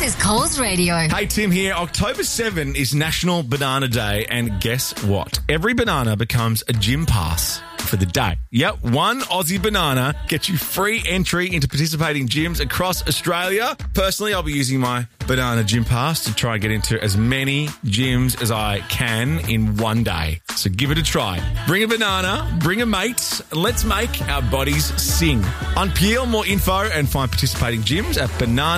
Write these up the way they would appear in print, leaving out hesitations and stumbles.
is Coles Radio. Hey, Tim here. October 7 is National Banana Day, and guess what? Every banana becomes a gym pass for the day. Yep, one Aussie banana gets you free entry into participating gyms across Australia. Personally, I'll be using my banana gym pass to try and get into as many gyms as I can in one day. So give it a try. Bring a banana, bring a mate, and let's make our bodies sing. On Peel, more info and find participating gyms at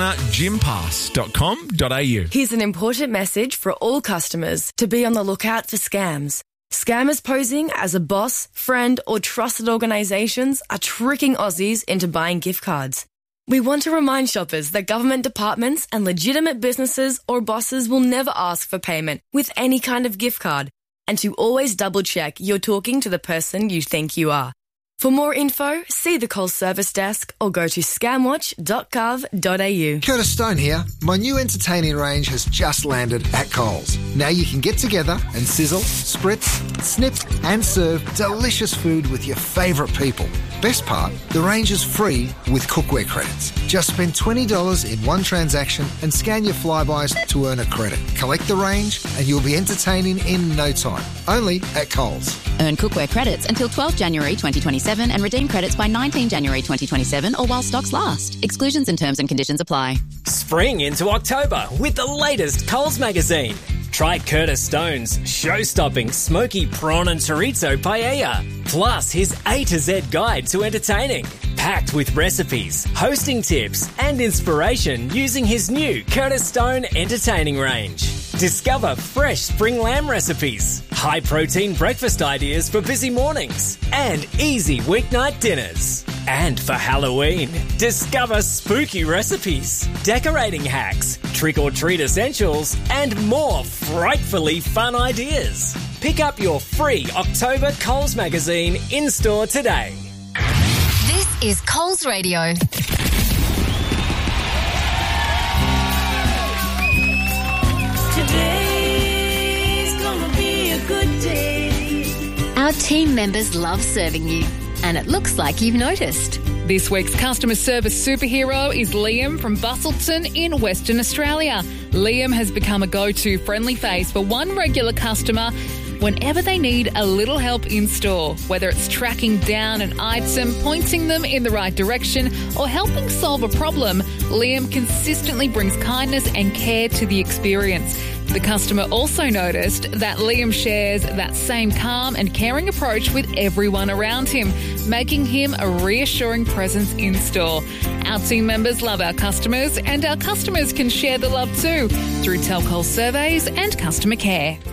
bananagympass.com.au. Here's an important message for all customers to be on the lookout for scams. Scammers posing as a boss, friend or trusted organisations are tricking Aussies into buying gift cards. We want to remind shoppers that government departments and legitimate businesses or bosses will never ask for payment with any kind of gift card, and to always double check you're talking to the person you think you are. For more info, see the Coles service desk or go to scamwatch.gov.au. Curtis Stone here. My new entertaining range has just landed at Coles. Now you can get together and sizzle, spritz, snip and serve delicious food with your favourite people. Best part, the range is free with cookware credits. Just spend $20 in one transaction and scan your Flybys to earn a credit. Collect the range and you'll be entertaining in no time. Only at Coles. Earn cookware credits until 12 January 2027 and redeem credits by 19 January 2027 or while stocks last. Exclusions and terms and conditions apply. Spring into October with the latest Coles magazine. Try Curtis Stone's show-stopping smoky prawn and chorizo paella, plus his A to Z guide to entertaining, packed with recipes, hosting tips and inspiration using his new Curtis Stone entertaining range. Discover fresh spring lamb recipes, high-protein breakfast ideas for busy mornings, and easy weeknight dinners. And for Halloween, discover spooky recipes, decorating hacks, trick-or-treat essentials, and more frightfully fun ideas. Pick up your free October Coles magazine in-store today. This is Coles Radio. Today's gonna be a good day. Our team members love serving you, and it looks like you've noticed. This week's customer service superhero is Liam from Busselton in Western Australia. Liam has become a go-to friendly face for one regular customer whenever they need a little help in store, whether it's tracking down an item, pointing them in the right direction, or helping solve a problem. Liam consistently brings kindness and care to the experience. The customer also noticed that Liam shares that same calm and caring approach with everyone around him, making him a reassuring presence in store. Our team members love our customers, and our customers can share the love too through Telcol surveys and customer care.